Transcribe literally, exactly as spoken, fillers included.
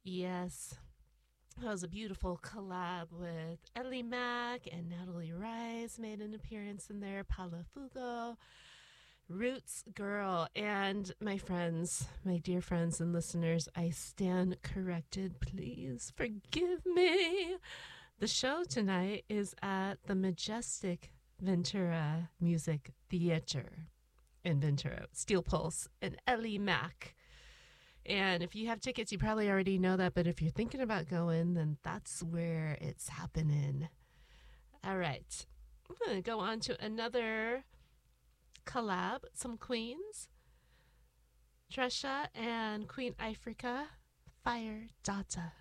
Yes, that was a beautiful collab with Ellie Mack and Natalie Rice made an appearance in there. Paula Fugo, Roots Girl, and my friends, my dear friends and listeners, I stand corrected. Please forgive me. The show tonight is at the Majestic Ventura Music Theater in Ventura. Steel Pulse and Ellie Mack. And if you have tickets, you probably already know that. But if you're thinking about going, then that's where it's happening. All right. I'm going to go on to another collab. Some queens. Tresha and Queen Ifrica. Fire Data.